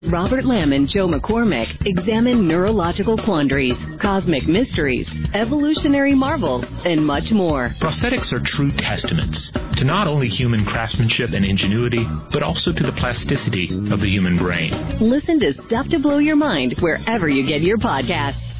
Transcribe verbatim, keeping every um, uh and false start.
Robert Lamb and Joe McCormick examine neurological quandaries, cosmic mysteries, evolutionary marvels, and much more. Prosthetics are true testaments to not only human craftsmanship and ingenuity, but also to the plasticity of the human brain. Listen to Stuff to Blow Your Mind wherever you get your podcasts.